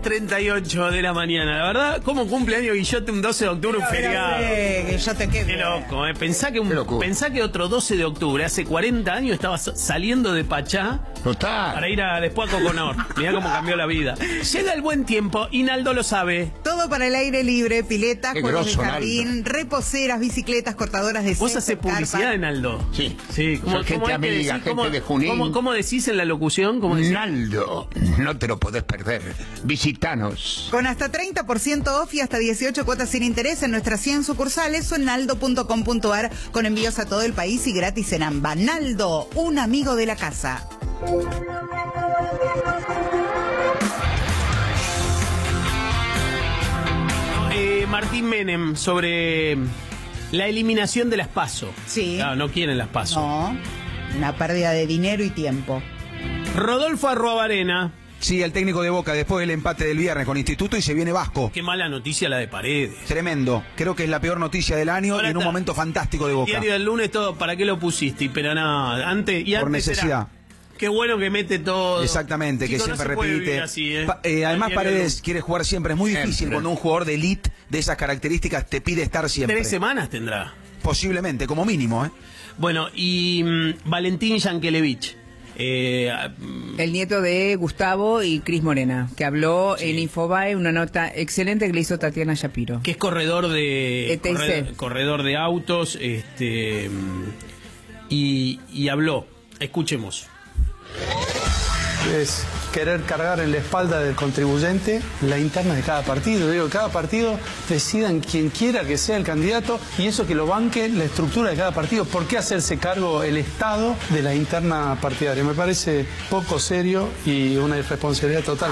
10:38 de la mañana. La verdad, ¿cómo cumpleaños Guillote un 12 de octubre, un feriado? Guillote, qué loco, Pensá que otro 12 de octubre, hace 40 años, estaba saliendo de Pachá. Total. Para ir después a Coconor. Mirá cómo cambió la vida. Llega el buen tiempo y Naldo lo sabe. Todo para el aire libre, piletas, Qué juegos de groso, jardín, reposeras, bicicletas, cortadoras de ¿Vos césped, hacés publicidad de Naldo? Sí. Sí. Soy gente amiga, gente de Junín. ¿Cómo decís en la locución? Naldo, no te lo podés perder. Visitanos. Con hasta 30% off y hasta 18 cuotas sin interés en nuestras 100 sucursales o en naldo.com.ar, con envíos a todo el país y gratis en AMBA. Naldo, un amigo de la casa. Martín Menem, sobre la eliminación de las PASO. Sí. Claro, no quieren las PASO. No, una pérdida de dinero y tiempo. Rodolfo Arruabarena. Sí, el técnico de Boca después del empate del viernes con Instituto y se viene Vasco. Qué mala noticia la de Paredes. Tremendo. Creo que es la peor noticia del año. Ahora y en un momento fantástico de Boca. Diario del lunes, todo, ¿para qué lo pusiste? Pero nada, antes Por necesidad. Qué bueno que mete todo. Exactamente, Chicos, que siempre no se repite. puede así, Además, Paredes quiere jugar siempre. Es muy difícil cuando un jugador de elite de esas características te pide estar siempre. 3 semanas tendrá. Posiblemente, como mínimo, Bueno, y Valentín Yankelevich. El nieto de Gustavo y Cris Morena, que habló en Infobae, una nota excelente que le hizo Tatiana Shapiro. Que es corredor de ETC. corredor de autos, y habló. Escuchemos. Es querer cargar en la espalda del contribuyente la interna de cada partido. Digo, cada partido decidan quien quiera que sea el candidato y eso que lo banque la estructura de cada partido. ¿Por qué hacerse cargo el Estado de la interna partidaria? Me parece poco serio y una irresponsabilidad total.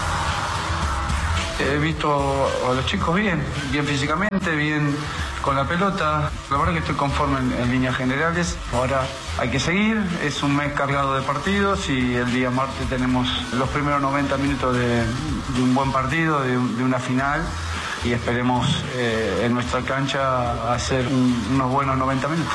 He visto a los chicos bien físicamente, bien con la pelota. La verdad que estoy conforme en líneas generales. Ahora hay que seguir, es un mes cargado de partidos y el día martes tenemos los primeros 90 minutos de un buen partido, de una final, y esperemos en nuestra cancha hacer unos buenos 90 minutos.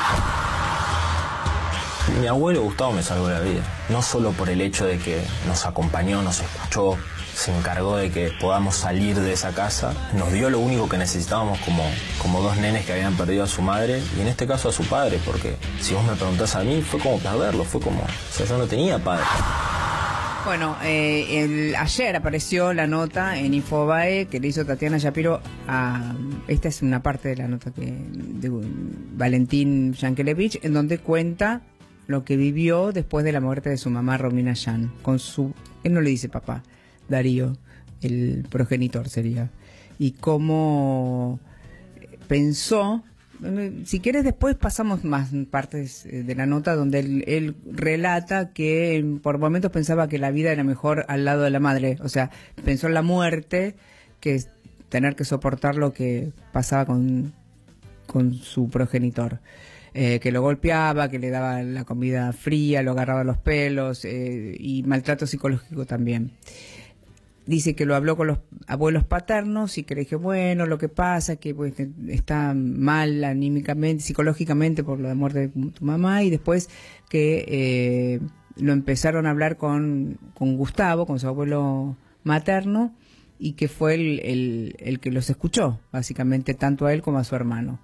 Mi abuelo Gustavo me salvó la vida, no solo por el hecho de que nos acompañó, nos escuchó, se encargó de que podamos salir de esa casa, nos dio lo único que necesitábamos como dos nenes que habían perdido a su madre y en este caso a su padre, porque si vos me preguntás a mí, fue como perderlo, fue como, o sea, yo no tenía padre. Bueno, ayer apareció la nota en Infobae que le hizo Tatiana Shapiro esta es una parte de la nota de Valentín Yankelevich, en donde cuenta lo que vivió después de la muerte de su mamá Romina Yan, él no le dice papá, Darío, el progenitor sería, y cómo pensó. Si quieres después pasamos más partes de la nota donde él relata que por momentos pensaba que la vida era mejor al lado de la madre, o sea, pensó en la muerte, que es tener que soportar lo que pasaba con su progenitor. Que lo golpeaba, que le daba la comida fría, lo agarraba los pelos y maltrato psicológico también. Dice que lo habló con los abuelos paternos y que le dije, bueno, lo que pasa es que pues, está mal anímicamente, psicológicamente por la muerte de tu mamá, y después que lo empezaron a hablar con Gustavo, con su abuelo materno, y que fue el que los escuchó, básicamente, tanto a él como a su hermano.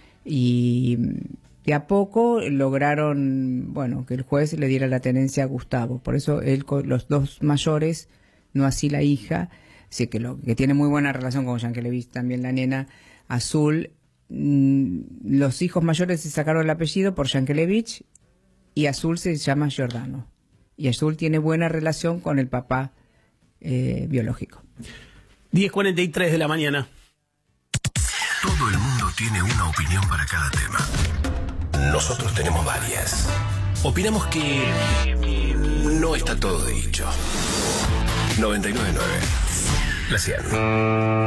Y de a poco lograron, bueno, que el juez le diera la tenencia a Gustavo. Por eso él con los dos mayores, no así la hija, sí que tiene muy buena relación con Yankelevich, también la nena Azul. Los hijos mayores se sacaron el apellido por Yankelevich y Azul se llama Giordano. Y Azul tiene buena relación con el papá biológico. 10:43 de la mañana. Todo el mundo tiene una opinión para cada tema. Nosotros tenemos varias. Opinamos que no está todo dicho. 99.9 La 100.